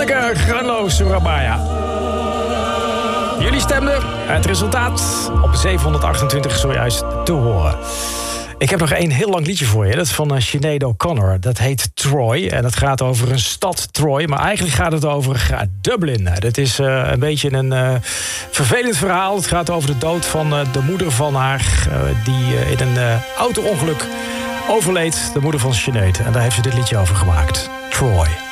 Hanneke Granlo Surabaya. Jullie stemden. Het resultaat op 728 zojuist te horen. Ik heb nog één heel lang liedje voor je. Dat is van Sinead O'Connor. Dat heet Troy. En dat gaat over een stad, Troy. Maar eigenlijk gaat het over Dublin. Dat is een beetje een vervelend verhaal. Het gaat over de dood van de moeder van haar... die in een auto-ongeluk overleed. De moeder van Sinead. En daar heeft ze dit liedje over gemaakt. Troy.